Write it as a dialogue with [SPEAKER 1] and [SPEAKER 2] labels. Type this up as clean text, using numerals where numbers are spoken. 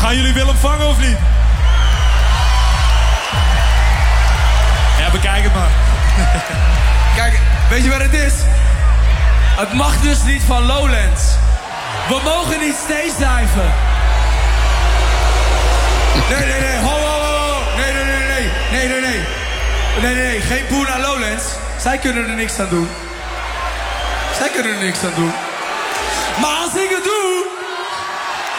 [SPEAKER 1] Gaan jullie Willem vangen of niet? Ja, bekijk het maar.
[SPEAKER 2] Kijk, weet je wat het is? Het mag dus niet van Lowlands. We mogen niet stage diven. Nee. Ho. Nee. Geen boer naar Lowlands. Zij kunnen er niks aan doen. Maar als ik het doe...